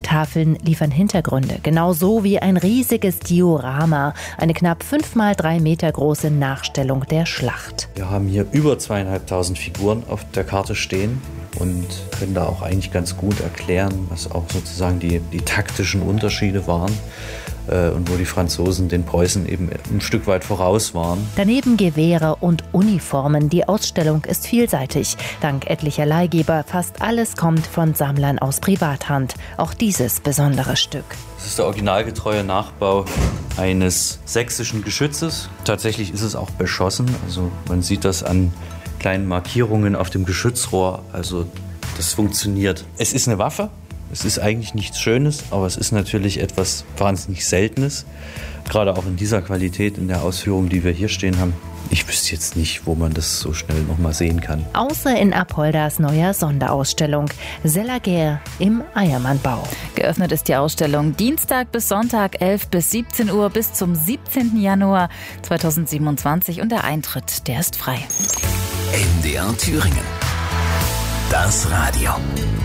Bildtafeln liefern Hintergründe, genauso wie ein riesiges Diorama, eine knapp 5x3 Meter große Nachstellung der Schlacht. Wir haben hier über 2500 Figuren auf der Karte stehen und können da auch eigentlich ganz gut erklären, was auch sozusagen die taktischen Unterschiede waren und wo die Franzosen den Preußen eben ein Stück weit voraus waren. Daneben Gewehre und Uniformen. Die Ausstellung ist vielseitig. Dank etlicher Leihgeber, fast alles kommt von Sammlern aus Privathand. Auch dieses besondere Stück. Das ist der originalgetreue Nachbau eines sächsischen Geschützes. Tatsächlich ist es auch beschossen. Also man sieht das an kleinen Markierungen auf dem Geschützrohr. Also das funktioniert. Es ist eine Waffe. Es ist eigentlich nichts Schönes, aber es ist natürlich etwas wahnsinnig Seltenes. Gerade auch in dieser Qualität, in der Ausführung, die wir hier stehen haben. Ich wüsste jetzt nicht, wo man das so schnell noch mal sehen kann. Außer in Apoldas neuer Sonderausstellung Selaguer im Eiermannbau. Geöffnet ist die Ausstellung Dienstag bis Sonntag 11 bis 17 Uhr bis zum 17. Januar 2027 und der Eintritt, der ist frei. NDR Thüringen. Das Radio.